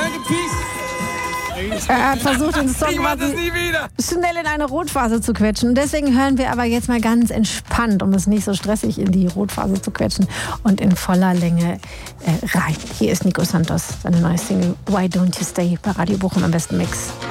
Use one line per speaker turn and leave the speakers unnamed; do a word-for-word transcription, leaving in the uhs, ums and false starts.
Danke, Peace.
Er hat versucht, den Song
Ich mach das
quasi
nie wieder.
schnell in eine Rotphase zu quetschen. Deswegen hören wir aber jetzt mal ganz entspannt, um es nicht so stressig in die Rotphase zu quetschen und in voller Länge äh, rein. Hier ist Nico Santos, seine neue Single Why Don't You Stay bei Radio Bochum im besten Mix.